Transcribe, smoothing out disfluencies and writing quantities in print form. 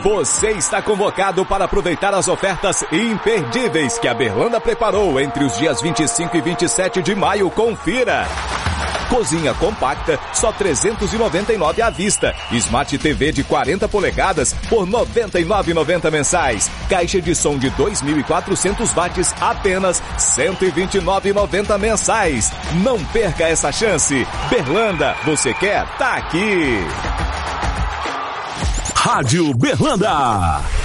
Você está convocado para aproveitar as ofertas imperdíveis que a Berlanda preparou entre os dias 25 e 27 de maio. Confira! Cozinha compacta, só R$ 399 à vista. Smart TV de 40 polegadas por R$ 99,90 mensais. Caixa de som de 2.400 watts, apenas R$ 129,90 mensais. Não perca essa chance. Berlanda, você quer? Tá aqui. Rádio Berlanda.